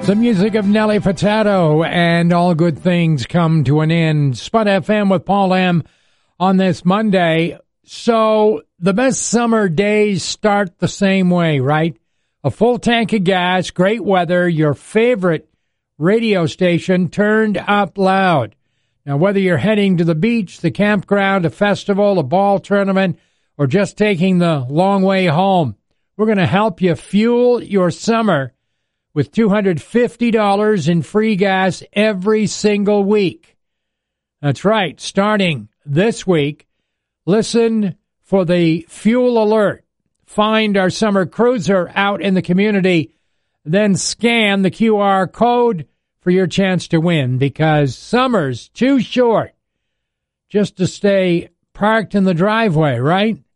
The music of Nelly Furtado and All Good Things Come to an End. Spud FM with Paul M. on this Monday. So the best summer days start the same way, right? A full tank of gas, great weather, your favorite radio station turned up loud. Now, whether you're heading to the beach, the campground, a festival, a ball tournament, or just taking the long way home, we're going to help you fuel your summer with $250 in free gas every single week. That's right. Starting this week, listen for the fuel alert. Find our summer cruiser out in the community, then scan the QR code for your chance to win, because summer's too short just to stay parked in the driveway, right?